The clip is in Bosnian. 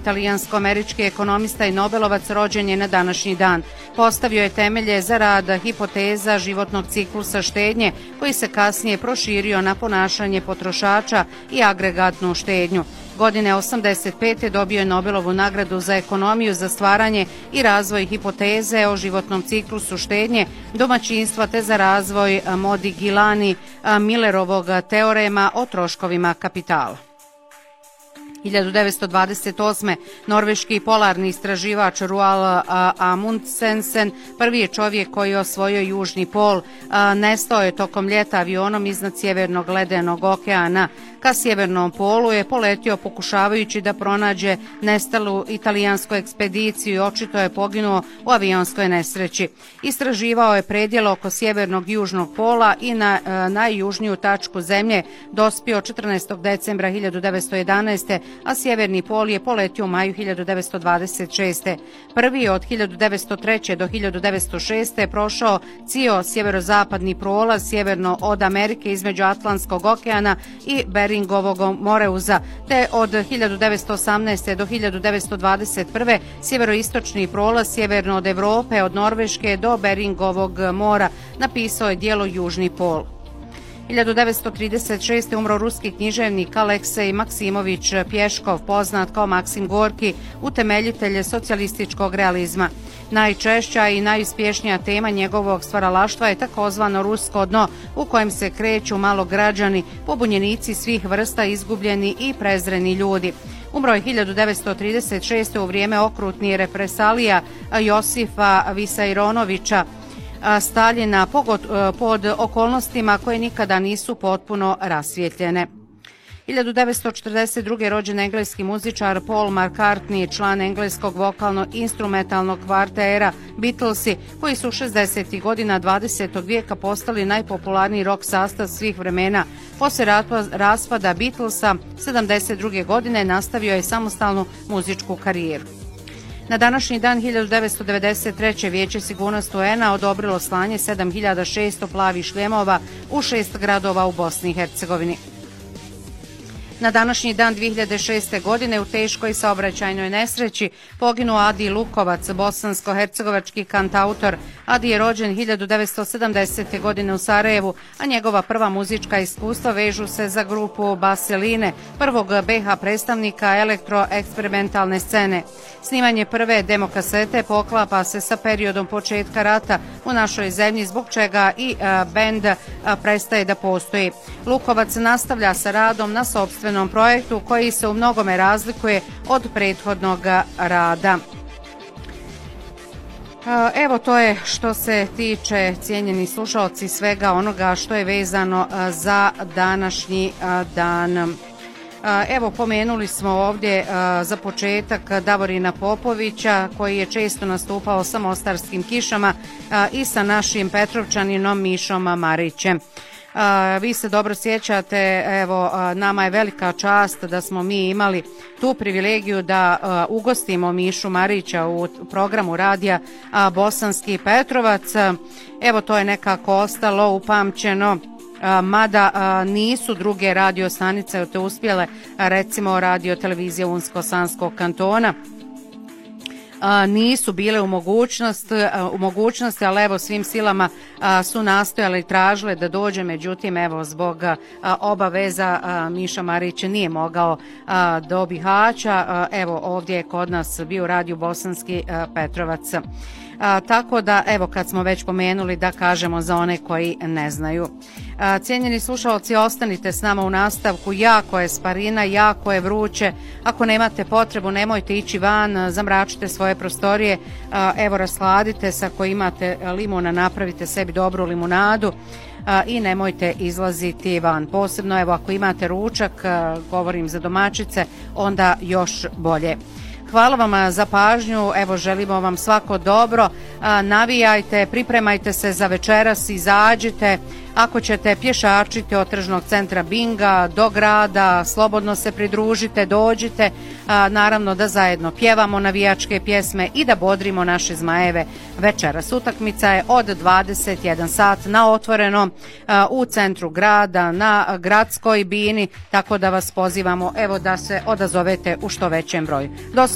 italijansko-američki ekonomista i Nobelovac, rođen je na današnji dan. Postavio je temelje za rad hipoteza životnog ciklusa štednje, koji se kasnije proširio na ponašanje potrošača i agregatnu štednju. Godine 1985. dobio je Nobelovu nagradu za ekonomiju za stvaranje i razvoj hipoteze o životnom ciklusu štednje domaćinstva te za razvoj Modigliani-Millerovog teorema o troškovima kapitala. 1928. norveški polarni istraživač Roald Amundsen, prvi je čovjek koji je osvojio južni pol, nestao je tokom ljeta avionom iznad sjevernog ledenog okeana. Ka sjevernom polu je poletio pokušavajući da pronađe nestalu italijansku ekspediciju i očito je poginuo u avionskoj nesreći. Istraživao je predjel oko sjevernog južnog pola i na najjužniju tačku zemlje dospio 14. decembra 1911. a sjeverni pol je poletio u maju 1926. Prvi od 1903. do 1906. prošao cijel sjeverozapadni prolaz sjeverno od Amerike između Atlantskog okeana i Beringovog moreuza, te od 1918. do 1921. sjeveroistočni prolaz sjeverno od Evrope, od Norveške do Beringovog mora. Napisao je djelo Južni pol. 1936. umro ruski književnik Aleksej Maksimović Pješkov, poznat kao Maksim Gorki, utemeljitelj socijalističkog realizma. Najčešća i najuspješnija tema njegovog stvaralaštva je takozvano rusko dno, u kojem se kreću malograđani, pobunjenici svih vrsta, izgubljeni i prezreni ljudi. Umro je 1936. u vrijeme okrutnih represalija Josifa Visarijonovića Staljina pod okolnostima koje nikada nisu potpuno rasvjetljene. 1942. rođen engleski muzičar Paul McCartney, član engleskog vokalno-instrumentalnog kvartera Beatlesi, koji su 60. godina 20. vijeka postali najpopularniji rock sastav svih vremena. Poslije raspada Beatlesa 72. godine nastavio je samostalnu muzičku karijeru. Na današnji dan 1993. Vijeće sigurnosti UN-a odobrilo slanje 7600 plavih šljemova u 6 gradova u Bosni i Hercegovini. Na današnji dan 2006. godine u teškoj saobraćajnoj nesreći poginuo Adi Lukovac, bosansko-hercegovački kantautor. Adi je rođen 1970. godine u Sarajevu, a njegova prva muzička iskustva vežu se za grupu Baseline, prvog BH predstavnika elektroeksperimentalne scene. Snimanje prve demokasete poklapa se sa periodom početka rata u našoj zemlji, zbog čega i bend prestaje da postoji. Lukovac nastavlja sa radom na sopstvenom projektu koji se u mnogome razlikuje od prethodnog rada. Evo, to je što se tiče, cijenjeni slušalci, svega onoga što je vezano za današnji dan. Evo, pomenuli smo ovdje za početak Davorina Popovića, koji je često nastupao sa mostarskim kišama i sa našim Petrovčaninom Mišom Marićem. Vi se dobro sjećate, evo, nama je velika čast da smo mi imali tu privilegiju da ugostimo Mišu Marića u programu radija Bosanski Petrovac. Evo, to je nekako ostalo upamćeno, mada nisu druge radiostanice te uspjele, recimo radio televizija Unsko-Sanskog kantona, nisu bile u mogućnosti, ali evo svim silama su nastojale i tražile da dođe, međutim evo zbog obaveza Miša Marić nije mogao do Bihaća, evo ovdje je kod nas bio radio Bosanski Petrovac. Tako da, evo, kad smo već pomenuli, da kažemo za one koji ne znaju. Cijenjeni slušalci, ostanite s nama u nastavku. Jako je sparina, jako je vruće. Ako nemate potrebu, nemojte ići van, zamračite svoje prostorije. Evo, rasladite se, ako imate limuna, napravite sebi dobru limunadu i nemojte izlaziti van. Posebno, evo, ako imate ručak, govorim za domaćice, onda još bolje. Hvala vam za pažnju, evo želimo vam svako dobro, navijajte, pripremajte se za večeras, izađite, ako ćete pješačiti od tržnog centra Binga do grada, slobodno se pridružite, dođite, naravno da zajedno pjevamo navijačke pjesme i da bodrimo naše Zmajeve. Večeras utakmica je od 21 sat na otvorenom u centru grada, na gradskoj bini, tako da vas pozivamo, evo, da se odazovete u što većem broju.